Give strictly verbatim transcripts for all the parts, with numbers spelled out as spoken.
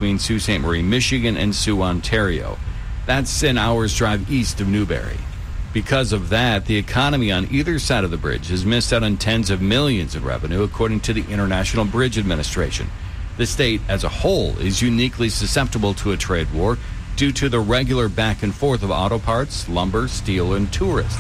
between Sault Ste. Marie, Michigan and Sioux, Ontario. That's an hour's drive east of Newberry. Because of that, the economy on either side of the bridge has missed out on tens of millions in revenue, according to the International Bridge Administration. The state as a whole is uniquely susceptible to a trade war due to the regular back and forth of auto parts, lumber, steel, and tourists.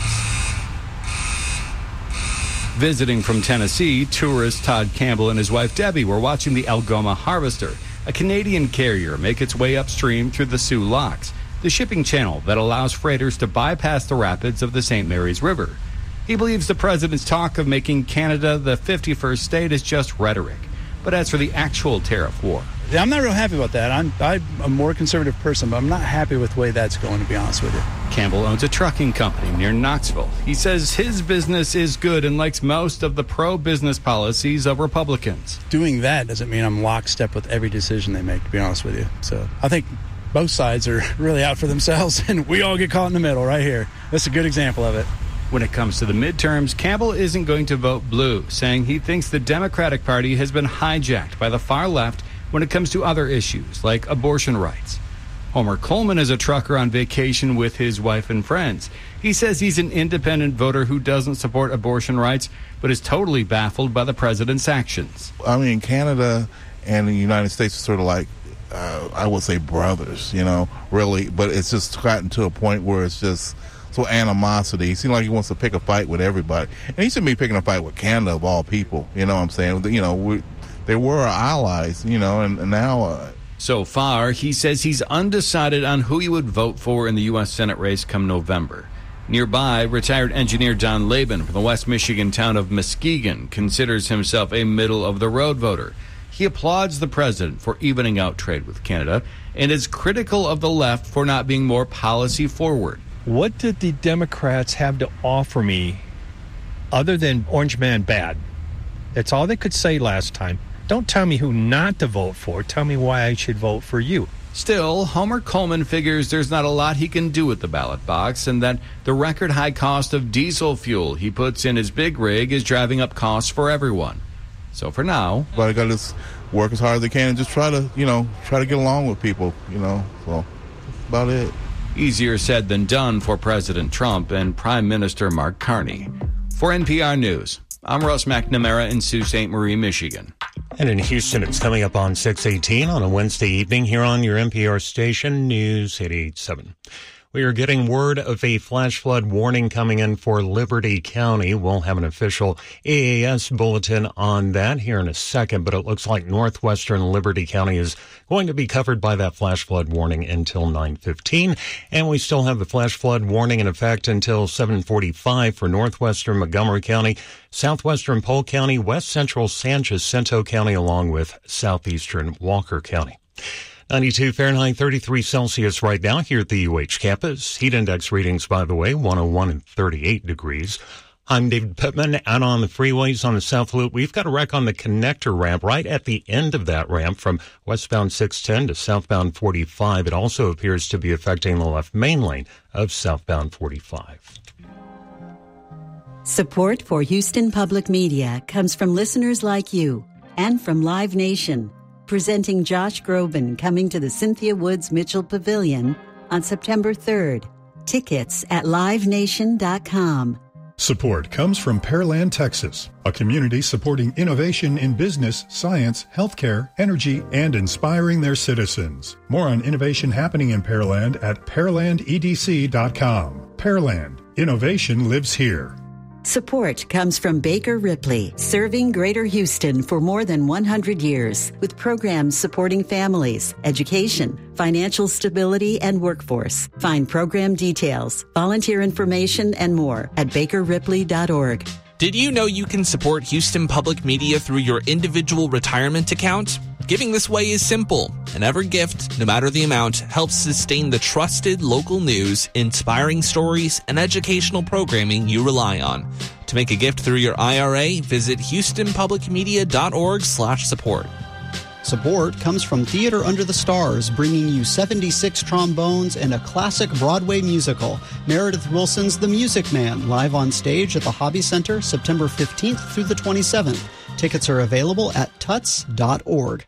Visiting from Tennessee, tourist Todd Campbell and his wife Debbie were watching the Algoma Harvester, a Canadian carrier, make its way upstream through the Soo Locks, the shipping channel that allows freighters to bypass the rapids of the Saint Mary's River. He believes the president's talk of making Canada the fifty-first state is just rhetoric. But as for the actual tariff war, I'm not real happy about that. I'm, I'm a more conservative person, but I'm not happy with the way that's going, to be honest with you. Campbell owns a trucking company near Knoxville. He says his business is good and likes most of the pro-business policies of Republicans. Doing that doesn't mean I'm lockstep with every decision they make, to be honest with you. So I think both sides are really out for themselves, and we all get caught in the middle right here. That's a good example of it. When it comes to the midterms, Campbell isn't going to vote blue, saying he thinks the Democratic Party has been hijacked by the far left when it comes to other issues like abortion rights. Homer Coleman is a trucker on vacation with his wife and friends. He says he's an independent voter who doesn't support abortion rights, but is totally baffled by the president's actions. I mean, Canada and the United States are sort of like, uh, I would say brothers, you know, really. But it's just gotten to a point where it's just so animosity. He seems like he wants to pick a fight with everybody. And he should be picking a fight with Canada, of all people. You know what I'm saying? You know, we, they were our allies, you know, and, and now... Uh, So far, he says he's undecided on who he would vote for in the U S Senate race come November. Nearby, retired engineer Don Laban from the West Michigan town of Muskegon considers himself a middle-of-the-road voter. He applauds the president for evening out trade with Canada and is critical of the left for not being more policy-forward. What did the Democrats have to offer me other than Orange Man bad? That's all they could say last time. Don't tell me who not to vote for. Tell me why I should vote for you. Still, Homer Coleman figures there's not a lot he can do with the ballot box and that the record high cost of diesel fuel he puts in his big rig is driving up costs for everyone. So for now... But I got to just work as hard as I can and just try to, you know, try to get along with people, you know. So that's about it. Easier said than done for President Trump and Prime Minister Mark Carney. For N P R News, I'm Russ McNamara in Sault Ste. Marie, Michigan. And in Houston, it's coming up on six eighteen on a Wednesday evening here on your N P R station, News eight eighty-seven. We are getting word of a flash flood warning coming in for Liberty County. We'll have an official A A S bulletin on that here in a second, but it looks like northwestern Liberty County is going to be covered by that flash flood warning until nine fifteen. And we still have the flash flood warning in effect until seven forty-five for northwestern Montgomery County, southwestern Polk County, west central San Jacinto County, along with southeastern Walker County. ninety-two Fahrenheit, thirty-three Celsius right now here at the U H campus. Heat index readings, by the way, one oh one and thirty-eight degrees. I'm David Pittman. Out on the freeways on the South Loop, we've got a wreck on the connector ramp right at the end of that ramp from westbound six ten to southbound forty-five. It also appears to be affecting the left main lane of southbound forty-five. Support for Houston Public Media comes from listeners like you and from Live Nation, presenting Josh Groban coming to the Cynthia Woods Mitchell Pavilion on September third. Tickets at live nation dot com. Support comes from Pearland, Texas, a community supporting innovation in business, science, healthcare, energy, and inspiring their citizens. More on innovation happening in Pearland at pearland e d c dot com. Pearland, innovation lives here. Support comes from Baker Ripley, serving Greater Houston for more than one hundred years, with programs supporting families, education, financial stability, and workforce. Find program details, volunteer information, and more at baker ripley dot org. Did you know you can support Houston Public Media through your individual retirement account? Giving this way is simple, and every gift, no matter the amount, helps sustain the trusted local news, inspiring stories, and educational programming you rely on. To make a gift through your I R A, visit houston public media dot org slash support. Support comes from Theater Under the Stars, bringing you seventy-six trombones and a classic Broadway musical, Meredith Wilson's The Music Man, live on stage at the Hobby Center September fifteenth through the twenty-seventh. Tickets are available at tuts dot org.